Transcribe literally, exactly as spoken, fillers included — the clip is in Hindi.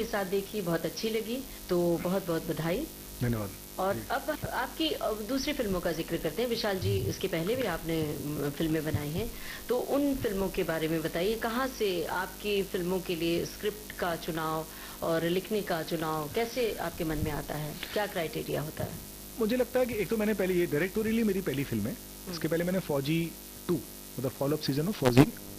साथ देखी, बहुत अच्छी लगी, तो बहुत बहुत बधाई। धन्यवाद। और अब आपकी दूसरी फिल्मों का जिक्र करते हैं। विशाल जी, इसके पहले भी आपने फिल्में बनाई हैं, तो उन फिल्मों के बारे में बताइए। कहाँ से आपकी फिल्मों के लिए स्क्रिप्ट का चुनाव और लिखने का चुनाव कैसे आपके मन में आता है? क्या क्राइटेरिया होता है? मुझे लगता है कि एक तो मैंने पहले, ये डायरेक्टोरियली मेरी पहली फिल्म है। इसके पहले मैंने फौजी टू, मतलब फॉलो अप सीजन ऑफ फौजी